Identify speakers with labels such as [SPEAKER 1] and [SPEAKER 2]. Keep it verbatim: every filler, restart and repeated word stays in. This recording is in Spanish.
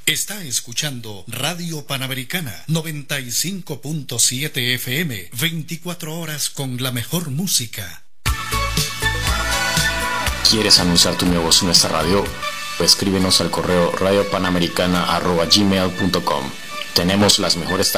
[SPEAKER 1] Está escuchando Radio Panamericana noventa y cinco punto siete F M, veinticuatro horas con la mejor música.
[SPEAKER 2] ¿Quieres anunciar tu negocio en nuestra radio? Pues escríbenos al correo radio panamericana arroba gmail punto com. Tenemos las mejores